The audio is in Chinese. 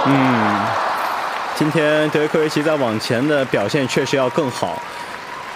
今天德约科维奇在网前的表现确实要更好，